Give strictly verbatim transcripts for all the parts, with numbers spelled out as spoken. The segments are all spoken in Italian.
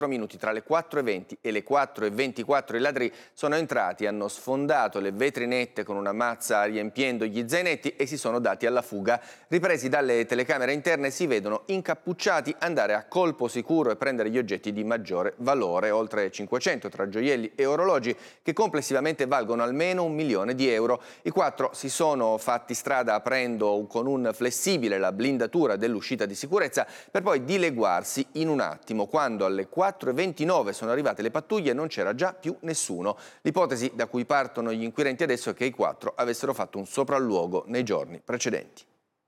minuti. Tra le quattro e venti e le quattro e ventiquattro i ladri sono entrati, hanno sfondato le vetrinette con una mazza riempiendo gli zainetti e si sono dati alla fuga. Ripresi dalle telecamere interne si vedono incappucciati andare a colpo sicuro e prendere gli oggetti di maggiore valore, oltre cinquecento tra gioielli e orologi che complessivamente valgono almeno un milione di euro. I quattro si sono fatti strada aprendo con un flessibile la blindatura dell'uscita di sicurezza per poi dileguarsi in un attimo. Quando alle quattro e ventinove sono arrivate le pattuglie non c'era già più nessuno. L'ipotesi da cui partono gli inquirenti adesso è che i quattro avessero fatto un sopralluogo nei giorni precedenti.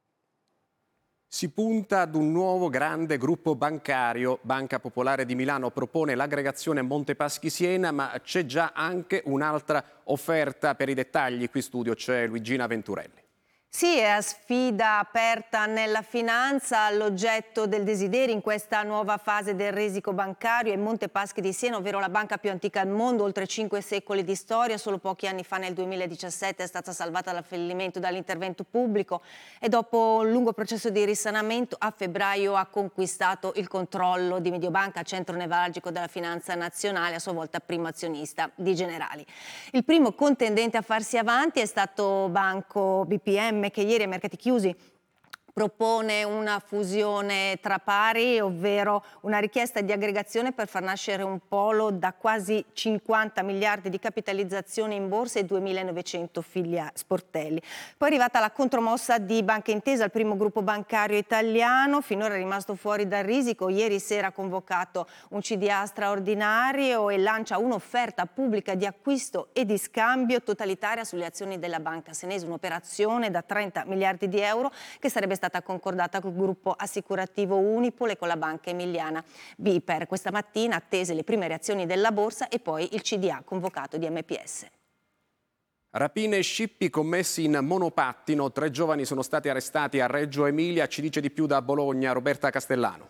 Si punta ad un nuovo grande gruppo bancario. Banca Popolare di Milano propone l'aggregazione Monte Paschi Siena, ma c'è già anche un'altra offerta. Per i dettagli qui in studio c'è Luigina Venturelli. Sì, è a sfida aperta nella finanza. L'oggetto del desiderio in questa nuova fase del risico bancario è Monte Paschi di Siena, ovvero la banca più antica al mondo, oltre cinque secoli di storia. Solo pochi anni fa, nel duemiladiciassette, è stata salvata dal fallimento dall'intervento pubblico e dopo un lungo processo di risanamento a febbraio ha conquistato il controllo di Mediobanca, centro nevralgico della finanza nazionale, a sua volta primo azionista di Generali. Il primo contendente a farsi avanti è stato Banco B P M, che ieri ai mercati chiusi propone una fusione tra pari, ovvero una richiesta di aggregazione per far nascere un polo da quasi cinquanta miliardi di capitalizzazione in borsa e duemilanovecento filia- sportelli. Poi è arrivata la contromossa di Banca Intesa, il primo gruppo bancario italiano, finora rimasto fuori dal risico. Ieri sera ha convocato un C D A straordinario e lancia un'offerta pubblica di acquisto e di scambio totalitaria sulle azioni della banca senese, un'operazione da trenta miliardi di euro che sarebbe stata concordata col gruppo assicurativo Unipol e con la banca emiliana Biper. Questa mattina attese le prime reazioni della borsa e poi il C D A convocato di M P S. Rapine e scippi commessi in monopattino. Tre giovani sono stati arrestati a Reggio Emilia. Ci dice di più da Bologna Roberta Castellano.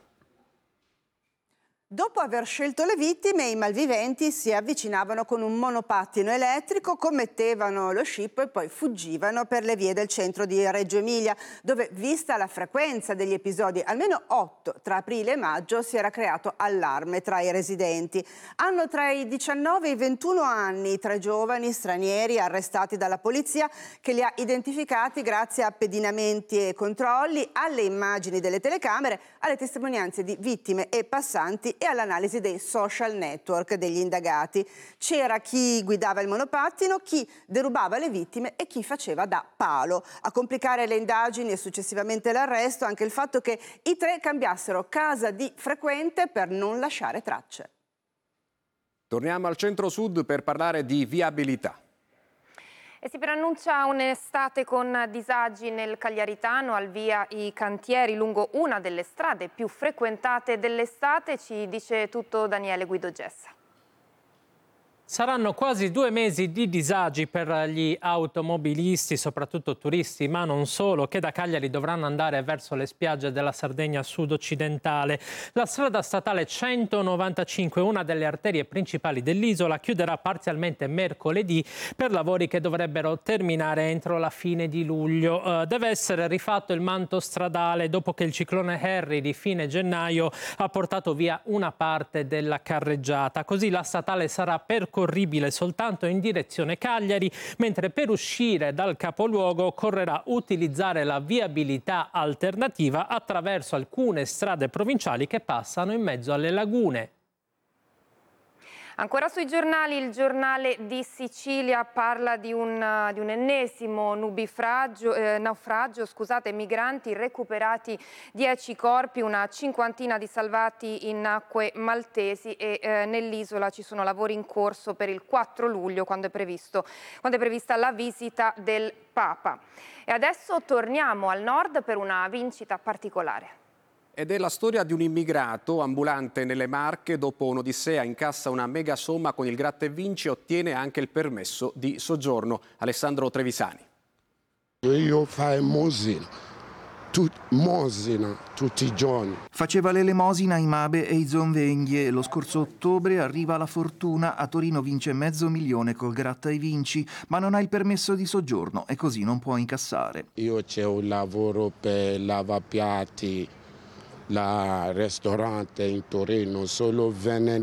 Dopo aver scelto le vittime, i malviventi si avvicinavano con un monopattino elettrico, commettevano lo scippo e poi fuggivano per le vie del centro di Reggio Emilia, dove, vista la frequenza degli episodi, almeno otto tra aprile e maggio, si era creato allarme tra i residenti. Hanno tra i diciannove e i ventuno anni i tre giovani stranieri arrestati dalla polizia, che li ha identificati grazie a pedinamenti e controlli, alle immagini delle telecamere, alle testimonianze di vittime e passanti e all'analisi dei social network degli indagati. C'era chi guidava il monopattino, chi derubava le vittime e chi faceva da palo. A complicare le indagini e successivamente l'arresto anche il fatto che i tre cambiassero casa di frequente per non lasciare tracce. Torniamo al centro-sud per parlare di viabilità. E si preannuncia un'estate con disagi nel Cagliaritano, al via i cantieri lungo una delle strade più frequentate dell'estate, ci dice tutto Daniele Guido Gessa. Saranno quasi due mesi di disagi per gli automobilisti, soprattutto turisti, ma non solo, che da Cagliari dovranno andare verso le spiagge della Sardegna sud-occidentale. La strada statale centonovantacinque, una delle arterie principali dell'isola, chiuderà parzialmente mercoledì per lavori che dovrebbero terminare entro la fine di luglio. Uh, deve essere rifatto il manto stradale dopo che il ciclone Harry di fine gennaio ha portato via una parte della carreggiata. Così la statale sarà percorribile soltanto in direzione Cagliari, mentre per uscire dal capoluogo occorrerà utilizzare la viabilità alternativa attraverso alcune strade provinciali che passano in mezzo alle lagune. Ancora sui giornali, il giornale di Sicilia parla di un, di un ennesimo nubifragio, eh, naufragio, scusate, migranti recuperati dieci corpi, una cinquantina di salvati in acque maltesi e eh, nell'isola ci sono lavori in corso per il quattro luglio quando è, previsto, quando è prevista la visita del Papa. E adesso torniamo al nord per una vincita particolare. Ed è la storia di un immigrato ambulante nelle Marche. Dopo un'odissea incassa una mega somma con il gratta e vinci e ottiene anche il permesso di soggiorno. Alessandro Trevisani. Io fai mosina, tut, mosina tutti i giorni. Faceva l'elemosina ai Mabe e i Zonvenghie. Lo scorso ottobre arriva la fortuna. A Torino vince mezzo milione col gratta e vinci, ma non ha il permesso di soggiorno e così non può incassare. Io c'è un lavoro per lavapiatti, la ristorante in Torino solo venerdì